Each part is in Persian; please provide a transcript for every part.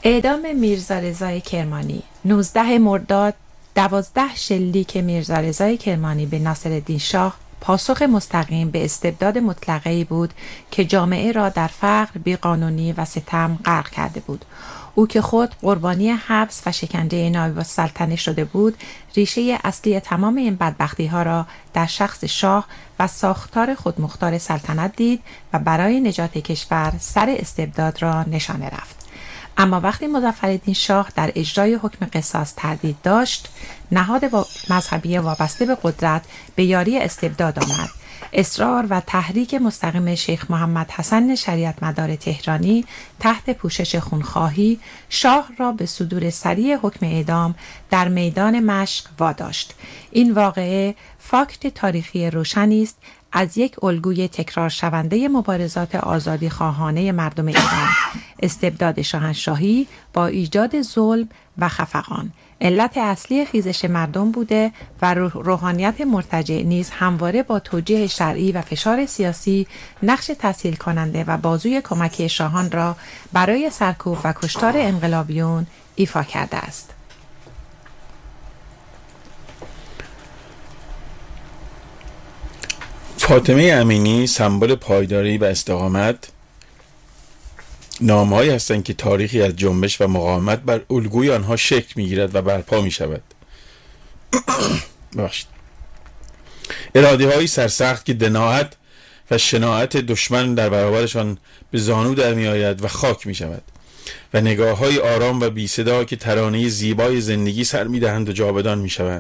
اعدام میرزا رضای کرمانی 19 مرداد 12 شلیک میرزا رضای کرمانی به ناصرالدین شاه پاسخ مستقیم به استبداد مطلقه‌ای بود که جامعه را در فقر، بیقانونی و ستم غرق کرده بود. او که خود قربانی حبس و شکنجه نایب السلطنه شده بود، ریشه اصلی تمام این بدبختی‌ها را در شخص شاه و ساختار خودمختار سلطنت دید و برای نجات کشور سر استبداد را نشانه رفت. اما وقتی مظفرالدین شاه در اجرای حکم قصاص تردید داشت، نهاد مذهبی وابسته به قدرت به یاری استبداد آمد. اصرار و تحریک مستقیم شیخ محمد حسن شریعت مدار تهرانی تحت پوشش خونخواهی شاه را به صدور سریع حکم اعدام در میدان مشق واداشت. این واقعه فاکت تاریخی روشنی است از یک الگوی تکرار شونده مبارزات آزادی خواهانه مردم ایران، استبداد شاهنشاهی با ایجاد ظلم و خفقان. علت اصلی خیزش مردم بوده و روحانیت مرتجع نیز همواره با توجیه شرعی و فشار سیاسی نقش تسهیل کننده و بازوی کمکی شاهان را برای سرکوب و کشتار انقلابیون ایفا کرده است. فاطمه امینی سمبل پایداری و استقامت نامه‌هایی هستند که تاریخی از جنبش و مقاومت بر الگوی آنها شکل می‌گیرد و برپا می‌شود. اراده‌های سرسخت که دناعت و شناعت دشمن در برابرشان به زانو در می‌آید و خاک می‌شود و نگاه‌های آرام و بی صدا که ترانه زیبای زندگی سر می‌دهند و جاودان می‌شوند.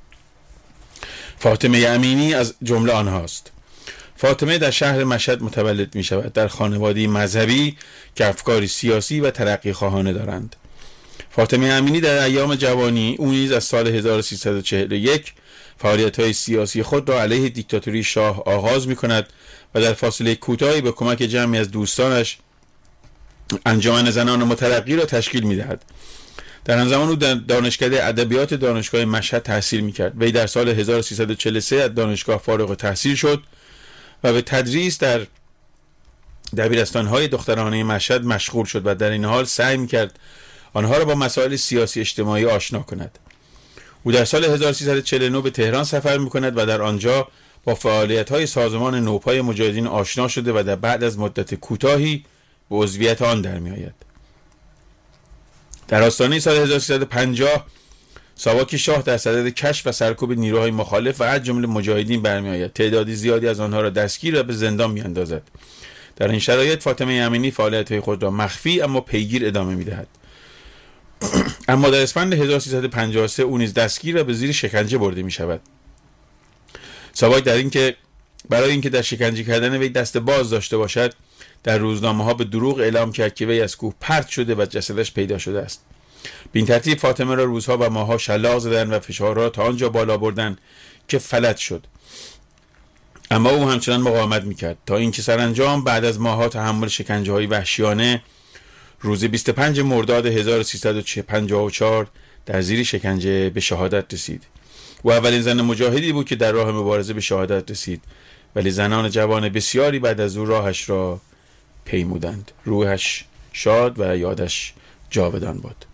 فاطمه امینی از جمله آنهاست. فاطمه در شهر مشهد متولد می شود، در خانواده مذهبی که افکاری سیاسی و ترقی خواهانه دارند. فاطمه امینی در ایام جوانی او نیز از سال 1341 فعالیت‌های سیاسی خود را علیه دیکتاتوری شاه آغاز می کند و در فاصله کوتاهی به کمک جمعی از دوستانش انجمن زنان مترقی را تشکیل می دهد. در آن زمان او در دانشکده ادبیات دانشگاه مشهد تحصیل می‌کرد. وی در سال 1343 از دانشگاه فارغ التحصیل شد و به تدریس در دبیرستان‌های دخترانه مشهد مشغول شد و در این حال سعی می‌کرد آنها را با مسائل سیاسی اجتماعی آشنا کند. او در سال 1349 به تهران سفر می‌کند و در آنجا با فعالیت‌های سازمان نوپای مجاهدین آشنا شده و در بعد از مدت کوتاهی به عضویت آن در می‌آید. در آستانه سال 1350 ساواک شاه در صدد کشف و سرکوب نیروهای مخالف و از جمله مجاهدین برمی‌آید. تعدادی زیادی از آنها را دستگیر و به زندان می‌اندازد. در این شرایط فاطمه امینی فعالیت‌های خود را مخفی اما پیگیر ادامه می‌دهد. اما در اسفند 1353 او نیز دستگیر و به زیر شکنجه برده می‌شود. ساواک برای اینکه در شکنجه کردن وی دست باز داشته باشد، در روزنامه‌ها به دروغ اعلام کرد که وی از کوه پرت شده و جسدش پیدا شده است. به این ترتیب فاطمه را روزها و ماه‌ها شلاق زدند و فشارها را تا آنجا بالا بردند که فلج شد. اما او همچنان مقاومت می‌کرد تا اینکه سرانجام بعد از ماه‌ها تحمل شکنجه‌های وحشیانه روز 25 مرداد 1354 در زیر شکنجه به شهادت رسید. او اولین زن مجاهدی بود که در راه مبارزه به شهادت رسید، ولی زنان جوان بسیاری بعد از او راهش را پیمودند. روحش شاد و یادش جاودان باد.